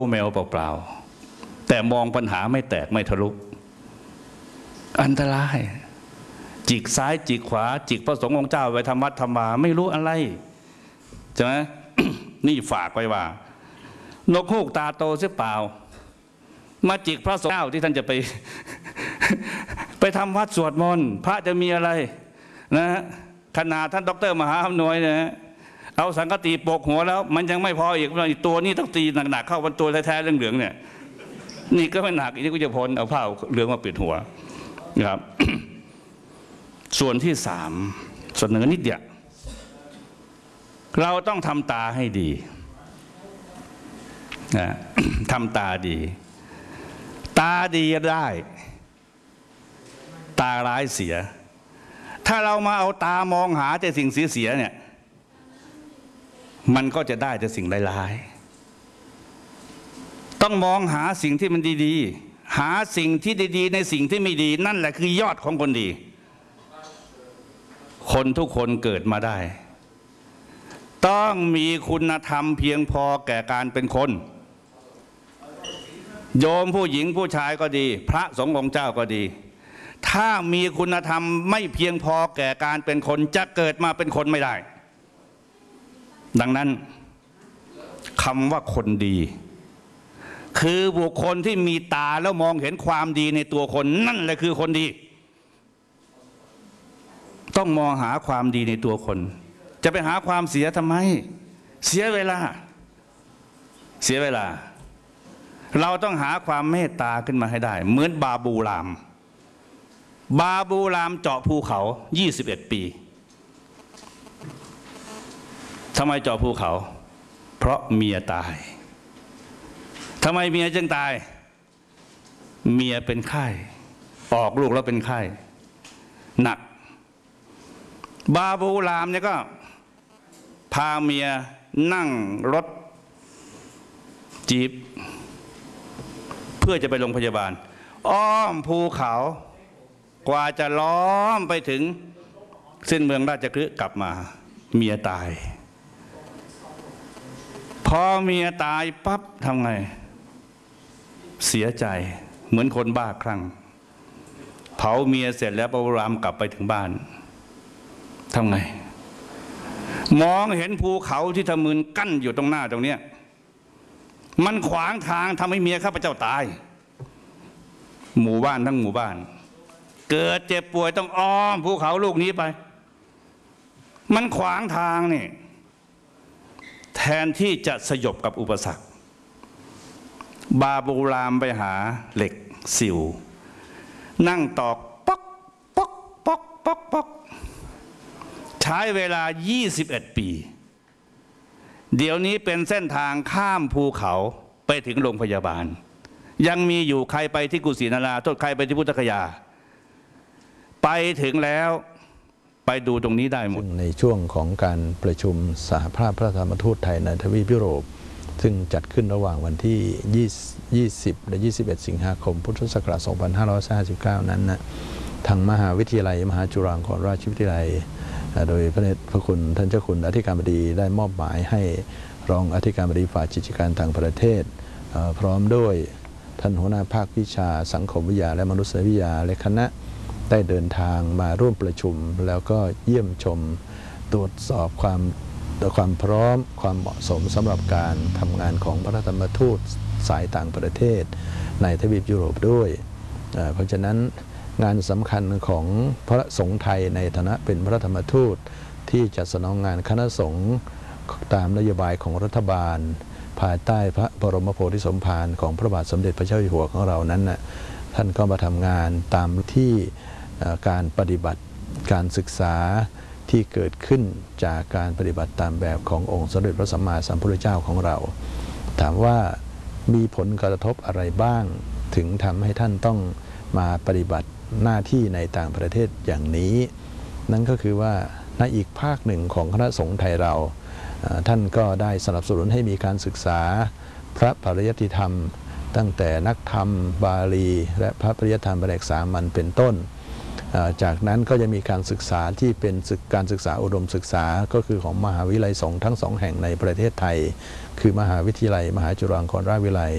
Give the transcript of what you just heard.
แมวเปล่าๆแต่มองปัญหาไม่แตกไม่ทะลุอันตรายจิกซ้ายจิกขวาจิกพระสงฆ์องค์เจ้าไปทำวัดทำวาไม่รู้อะไรใช่ไหม นี่ฝากไว้ว่านกฮูกตาโตเสียเปล่ามาจิกพระสงฆ์เจ้าที่ท่านจะไป ไปทำวัดสวดมนต์พระจะมีอะไรนะขนาดท่านดร.มหาอำนวยนะเอาสังกติปกหัวแล้วมันยังไม่พออีกตัวนี้ต้องตีหนักๆเข้าวันตัวแท้ๆเรื่องเหลืองเนี่ยนี่ก็ไม่หนักอีกนี่ก็จะพ้นเอาผ้าเหลืองมาปิดหัวนะครับ ส่วนที่สามเสนอนิดเดียวเราต้องทำตาให้ดีนะทำตาดีตาดีได้ตาร้ายเสียถ้าเรามาเอาตามองหาแต่สิ่งเสียเนี่ยมันก็จะได้แต่สิ่งร้ายๆต้องมองหาสิ่งที่มันดีๆหาสิ่งที่ดีๆในสิ่งที่ไม่ดีนั่นแหละคือยอดของคนดีคนทุกคนเกิดมาได้ต้องมีคุณธรรมเพียงพอแก่การเป็นคนโยมผู้หญิงผู้ชายก็ดีพระสงฆ์องค์เจ้าก็ดีถ้ามีคุณธรรมไม่เพียงพอแก่การเป็นคนจะเกิดมาเป็นคนไม่ได้ดังนั้นคำว่าคนดีคือบุคคลที่มีตาแล้วมองเห็นความดีในตัวคนนั่นแหละคือคนดีต้องมองหาความดีในตัวคนจะไปหาความเสียทำไมเสียเวลาเราต้องหาความเมตตาขึ้นมาให้ได้เหมือนบาบูรามเจาะภูเขา21 ปีทำไมเจาะภูเขาเพราะเมียตายทำไมเมียจึงตายเมียเป็นไข้ออกลูกแล้วเป็นไข้หนักบาบูรามเนี่ยก็พาเมียนั่งรถจี๊ปเพื่อจะไปโรงพยาบาลอ้อมภูเขากว่าจะล้อมไปถึงเส้นเมืองราชคฤห์กลับมาเมียตายพอเมียตายปั๊บทำไงเสียใจเหมือนคนบ้าคลั่งเผาเมียเสร็จแล้วบาบูรามกลับไปถึงบ้านทำไงมองเห็นภูเขาที่ทะมึนกั้นอยู่ตรงหน้าตรงเนี้ยมันขวางทางทำให้เมียข้าพเจ้าตายหมู่บ้านทั้งหมู่บ้านเกิดเจ็บป่วยต้องอ้อมภูเขาลูกนี้ไปมันขวางทางนี่แทนที่จะสยบกับอุปสรรคบาบูรามไปหาเหล็กสิวนั่งตอกป๊อกป๊อกป๊อกป๊อกป๊อกใช้เวลา21 ปีเดี๋ยวนี้เป็นเส้นทางข้ามภูเขาไปถึงโรงพยาบาลยังมีอยู่ใครไปที่กุสินาราโทษใครไปที่พุทธคยาไปถึงแล้วไปดูตรงนี้ได้หมดในช่วงของการประชุมสหภาพพระธรรมทูตไทยในทวีปยุโรปซึ่งจัดขึ้นระหว่างวันที่20และ21 สิงหาคมพุทธศักราช2559นั้นนะทางมหาวิทยาลัยมหาจุฬาลงกรณราชวิทยาลัยโดยพระเดชพระคุณท่านเจ้าคุณอธิการบดีได้มอบหมายให้รองอธิการบดีฝ่ายกิจการต่างประเทศพร้อมด้วยท่านหัวหน้าภาควิชาสังคมวิทยาและมนุษยวิทยาและคณะได้เดินทางมาร่วมประชุมแล้วก็เยี่ยมชมตรวจสอบความพร้อมความเหมาะสมสำหรับการทำงานของพระธรรมทูตสายต่างประเทศในทวีปยุโรปด้วยเพราะฉะนั้นงานสำคัญของพระสงฆ์ไทยในฐานะเป็นพระธรรมทูตที่จะสนองงานคณะสงฆ์ตามนโยบายของรัฐบาลภายใต้พระบรมโพธิสมภารของพระบาทสมเด็จพระเจ้าอยู่หัวของเรานั้นนะท่านก็มาทำงานตามที่การปฏิบัติการศึกษาที่เกิดขึ้นจากการปฏิบัติตามแบบขององค์สมเด็จพระสัมมาสัมพุทธเจ้าของเราถามว่ามีผลกระทบอะไรบ้างถึงทำให้ท่านต้องมาปฏิบัติหน้าที่ในต่างประเทศอย่างนี้นั่นก็คือว่าในอีกภาคหนึ่งของคณะสงฆ์ไทยเราท่านก็ได้สนับสนุนให้มีการศึกษาพระปริยัติธรรมตั้งแต่นักธรรมบาลีและพระปริยัติธรรมแผนกสามัญเป็นต้นจากนั้นก็จะมีการศึกษาที่เป็นการศึกษาอุดมศึกษาก็คือของมหาวิทยาลัยสงฆ์ทั้ง2 แห่งในประเทศไทยคือมหาวิทยาลัยมหาจุฬาลงกรณราชวิทยาลัย